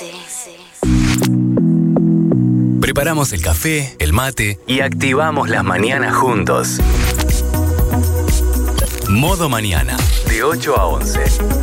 Preparamos el café, el mate y activamos las mañanas juntos. Modo Mañana, de 8 a 11.